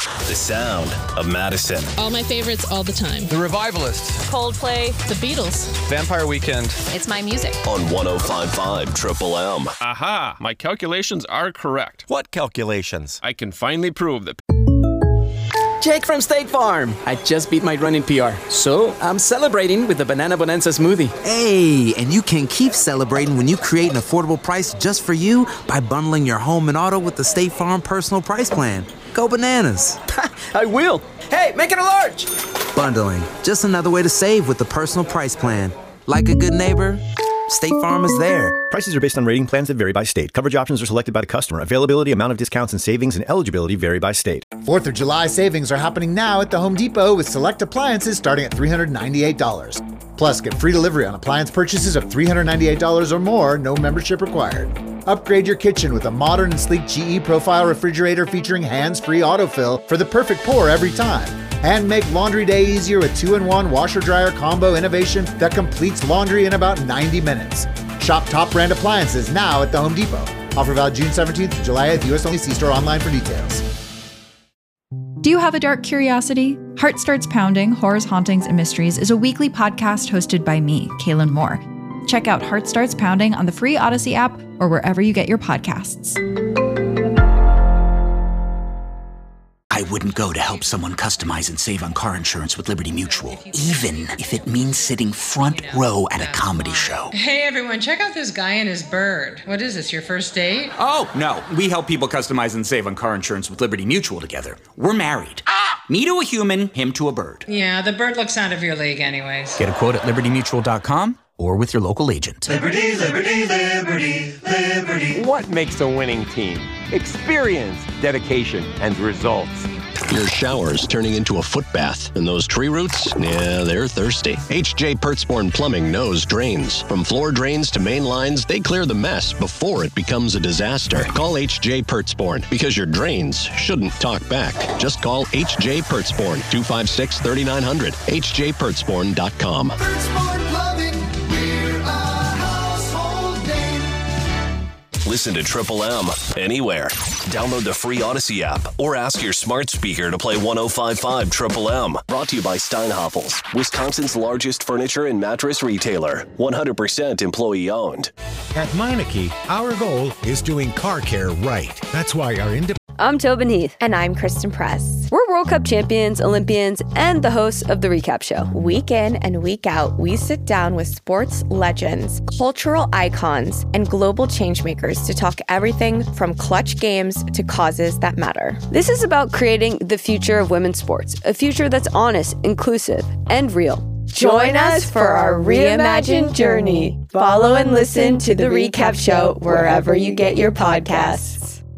The sound of Madison. All my favorites all the time. The Revivalists. Coldplay. The Beatles. Vampire Weekend. It's my music. On 105.5 Triple M. Aha! My calculations are correct. What calculations? I can finally prove that... Jake from State Farm. I just beat my running PR, so I'm celebrating with the Banana Bonanza smoothie. Hey, and you can keep celebrating when you create an affordable price just for you by bundling your home and auto with the State Farm Personal Price Plan. Go bananas. I will. Hey, make it a large. Bundling, just another way to save with the Personal Price Plan. Like a good neighbor, State Farm is there. Prices are based on rating plans that vary by state. Coverage options are selected by the customer. Availability, amount of discounts and savings, and eligibility vary by state. 4th of July savings are happening now at the Home Depot with select appliances starting at $398. Plus, get free delivery on appliance purchases of $398 or more, no membership required. Upgrade your kitchen with a modern and sleek GE Profile refrigerator featuring hands-free autofill for the perfect pour every time. And make laundry day easier with 2-in-1 washer-dryer combo innovation that completes laundry in about 90 minutes. Shop top brand appliances now at the Home Depot. Offer valid June 17th to July 8th. U.S. only. See store online for details. Do you have a dark curiosity? Heart Starts Pounding, Horrors, Hauntings, and Mysteries is a weekly podcast hosted by me, Kaylin Moore. Check out Heart Starts Pounding on the free Odyssey app or wherever you get your podcasts. I wouldn't go to help someone customize and save on car insurance with Liberty Mutual, even if it means sitting front row at a comedy show. Hey everyone, check out this guy and his bird. What is this, your first date? Oh, no. We help people customize and save on car insurance with Liberty Mutual together. We're married. Me to a human, him to a bird. Yeah, the bird looks out of your league anyways. Get a quote at libertymutual.com or with your local agent. Liberty, liberty, liberty, liberty. What makes a winning team? Experience, dedication, and results. Your shower's turning into a foot bath, and those tree roots, yeah, they're thirsty. H.J. Pertzborn Plumbing knows drains. From floor drains to main lines, they clear the mess before it becomes a disaster. Call H.J. Pertzborn, because your drains shouldn't talk back. Just call H.J. Pertzborn, 256-3900, hjpertzborn.com. Pertzborn Plumbing, we're a household name. Listen to Triple M anywhere. Download the free Odyssey app or ask your smart speaker to play 105.5 Triple M. Brought to you by Steinhafels, Wisconsin's largest furniture and mattress retailer. 100% employee owned. At Meineke, our goal is doing car care right. That's why our I'm Tobin Heath. And I'm Kristen Press. We're World Cup champions, Olympians, and the hosts of The Recap Show. Week in and week out, we sit down with sports legends, cultural icons, and global changemakers to talk everything from clutch games to causes that matter. This is about creating the future of women's sports, a future that's honest, inclusive, and real. Join us for our reimagined journey. Follow and listen to The Recap Show wherever you get your podcasts.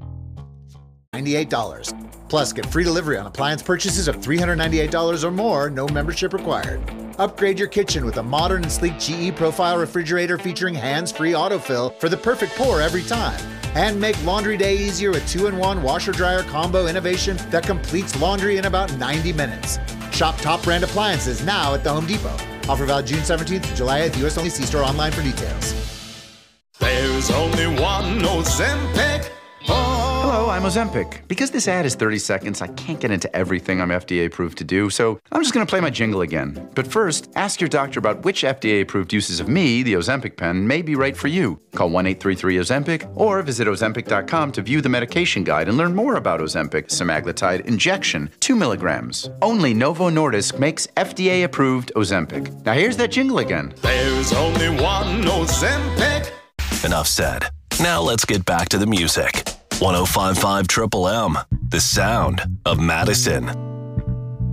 $98. Plus, get free delivery on appliance purchases of $398 or more, no membership required. Upgrade your kitchen with a modern and sleek GE Profile refrigerator featuring hands-free autofill for the perfect pour every time. And make laundry day easier with 2-in-1 washer-dryer combo innovation that completes laundry in about 90 minutes. Shop top brand appliances now at the Home Depot. Offer valid June 17th to July 8th. U.S. only. See store online for details. There's only one Ozempic. Hello, I'm Ozempic. Because this ad is 30 seconds, I can't get into everything I'm FDA approved to do, so I'm just going to play my jingle again. But first, ask your doctor about which FDA approved uses of me, the Ozempic pen, may be right for you. Call 1-833-OZEMPIC or visit Ozempic.com to view the medication guide and learn more about Ozempic semaglutide injection, 2 milligrams. Only Novo Nordisk makes FDA approved Ozempic. Now here's that jingle again. There's only one Ozempic. Enough said. Now let's get back to the music. 105.5 Triple M, the sound of Madison.